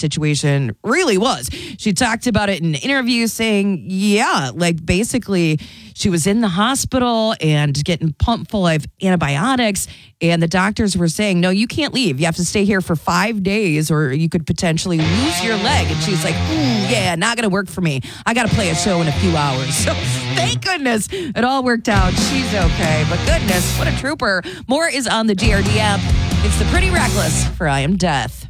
situation really was. She talked about it in an interview saying, yeah, like basically she was in the hospital and getting pumped full of antibiotics. And the doctors were saying, no, you can't leave. You have to stay here for 5 days or you could potentially lose your leg. And she's like, yeah, not going to work for me. I got to play a show in a few hours. So thank goodness it all worked out. She's okay. But goodness, what a trooper. More is on the GRD app. It's the Pretty Reckless for I Am Death.